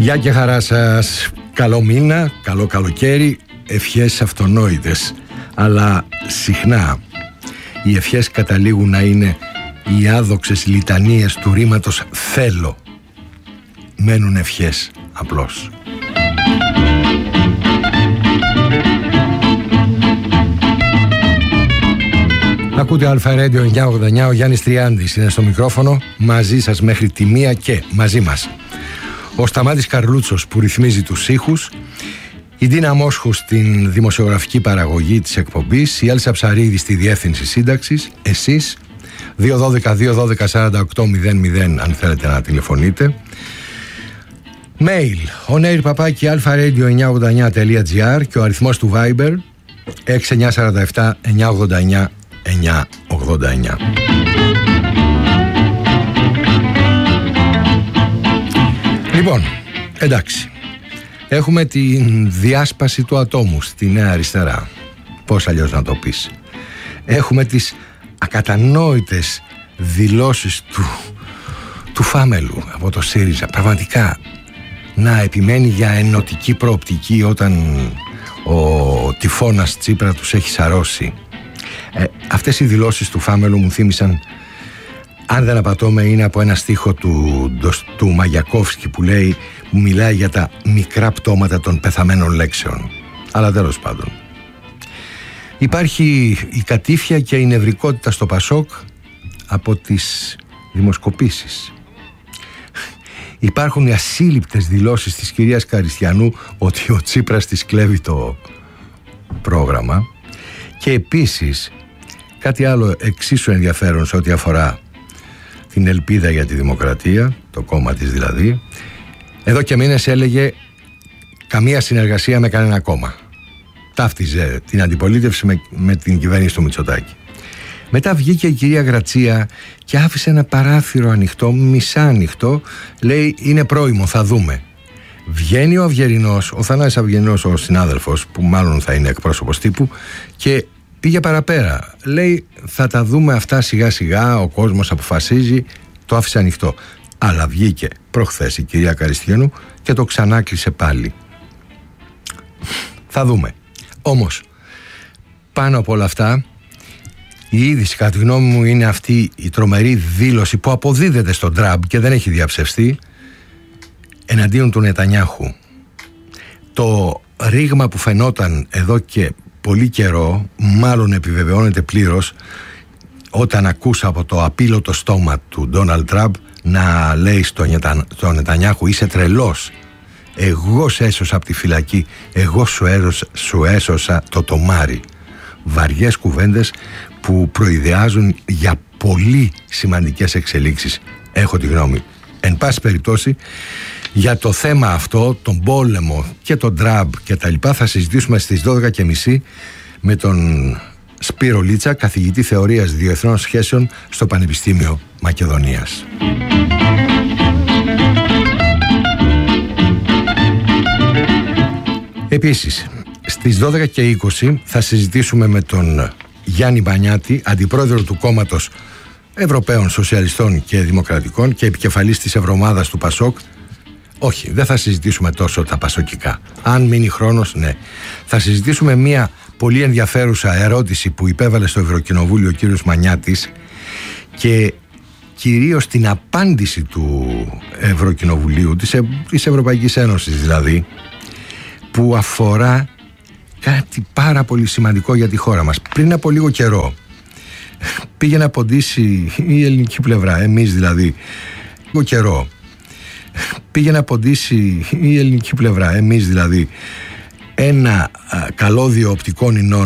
Γεια και χαρά σας. Καλό μήνα, καλό καλοκαίρι. Ευχές αυτονόητες. Αλλά συχνά οι ευχές καταλήγουν να είναι οι άδοξες λιτανίες του ρήματος θέλω. Μένουν ευχές απλώς. Ακούτε Αλφα Radio 989, ο Γιάννης Τριάντης είναι στο μικρόφωνο, μαζί σας μέχρι τη 1 και μαζί μας ο Σταμάτης Καρλούτσος που ρυθμίζει τους ήχους, η Ντίνα Μόσχου στην δημοσιογραφική παραγωγή της εκπομπής, η Έλσα Ψαρίδη στη διεύθυνση σύνταξης, εσείς 212-212-4800 αν θέλετε να τηλεφωνείτε. Mail onair@alfaradio989.gr και ο αριθμός του Viber 6947 989 989. Λοιπόν, εντάξει, έχουμε τη διάσπαση του ατόμου στη Νέα Αριστερά. Πώς αλλιώς να το πεις. Έχουμε τις ακατανόητες δηλώσεις του Φάμελου από το ΣΥΡΙΖΑ. Πραγματικά να επιμένει για ενωτική προοπτική όταν ο τυφώνας Τσίπρα τους έχει σαρώσει. Αυτές οι δηλώσεις του Φάμελου μου θύμισαν, αν δεν απατώμε, είναι από ένα στίχο του Μαγιακόφσκι που μιλάει για τα μικρά πτώματα των πεθαμένων λέξεων. Αλλά τέλος πάντων, υπάρχει η κατήφια και η νευρικότητα στο Πασόκ από τις δημοσκοπήσεις. Υπάρχουν οι ασύλληπτες δηλώσεις της κυρίας Καριστιανού ότι ο Τσίπρας της κλέβει το πρόγραμμα. Και επίσης κάτι άλλο εξίσου ενδιαφέρον σε ό,τι αφορά την ελπίδα για τη δημοκρατία, το κόμμα της δηλαδή. Εδώ και μήνες έλεγε καμία συνεργασία με κανένα κόμμα. Ταύτιζε την αντιπολίτευση με την κυβέρνηση του Μητσοτάκη. Μετά βγήκε η κυρία Γρατσία και άφησε ένα παράθυρο ανοιχτό, μισά ανοιχτό. Λέει είναι πρόημο, θα δούμε. Βγαίνει ο Αυγερινός, ο Θανάσης Αυγερινός, ο συνάδελφος που μάλλον θα είναι εκπρόσωπος τύπου, και πήγε παραπέρα. Λέει θα τα δούμε αυτά σιγά σιγά, ο κόσμος αποφασίζει, το άφησε ανοιχτό. Αλλά βγήκε προχθές η κυρία Καριστιανού και το ξανάκλεισε πάλι. Θα δούμε. Όμως πάνω από όλα αυτά, η είδηση κατά τη γνώμη μου είναι αυτή η τρομερή δήλωση που αποδίδεται στον Τραμπ και δεν έχει διαψευστεί εναντίον του Νετανιάχου. Το ρήγμα που φαινόταν εδώ και πολύ καιρό μάλλον επιβεβαιώνεται πλήρως όταν ακούσα από το απείλωτο στόμα του Ντόναλντ Τραμπ να λέει στον Νετανιάχου είσαι τρελός, εγώ σε έσωσα από τη φυλακή, εγώ σου έσωσα το τομάρι. Βαριές κουβέντες που προειδεάζουν για πολύ σημαντικές εξελίξεις, έχω τη γνώμη. Εν πάση περιπτώσει, για το θέμα αυτό, τον πόλεμο και τον Τραμπ και τα λοιπά, θα συζητήσουμε στις 12:30 με τον Σπύρο Λίτσα, καθηγητή θεωρίας διεθνών σχέσεων στο Πανεπιστήμιο Μακεδονίας. Επίσης, στις 12:20 θα συζητήσουμε με τον Γιάννη Μπανιάτη, αντιπρόεδρο του κόμματος Ευρωπαίων Σοσιαλιστών και Δημοκρατικών και επικεφαλής της Ευρωομάδας του Πασόκ. Όχι, δεν θα συζητήσουμε τόσο τα πασοκικά. Αν μείνει χρόνος, ναι. Θα συζητήσουμε μια πολύ ενδιαφέρουσα ερώτηση που υπέβαλε στο Ευρωκοινοβούλιο ο κύριος Μανιάτης και κυρίως την απάντηση του Ευρωκοινοβουλίου, της Ευρωπαϊκής Ένωσης δηλαδή, που αφορά κάτι πάρα πολύ σημαντικό για τη χώρα μας. Πριν από λίγο καιρό πήγε να ποντήσει η ελληνική πλευρά, εμείς δηλαδή, λίγο καιρό πήγε να ποντήσει η ελληνική πλευρά, εμείς δηλαδή, ένα καλώδιο οπτικών ινών